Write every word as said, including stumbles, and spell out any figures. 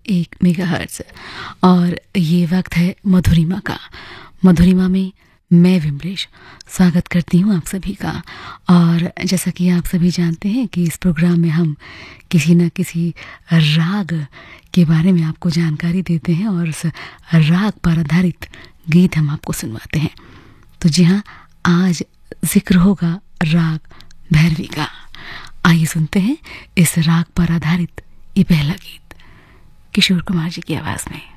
एक मेगाहर्ट्ज़ और ये वक्त है मधुरिमा का। मधुरिमा में मैं विमलेश स्वागत करती हूँ आप सभी का। और जैसा कि आप सभी जानते हैं कि इस प्रोग्राम में हम किसी न किसी राग के बारे में आपको जानकारी देते हैं और उस राग पर आधारित गीत हम आपको सुनवाते हैं। तो जी हाँ, आज जिक्र होगा राग भैरवी का। आइए सुनते हैं इस राग पर आधारित ये पहला गीत किशोर कुमार जी की आवाज़ में।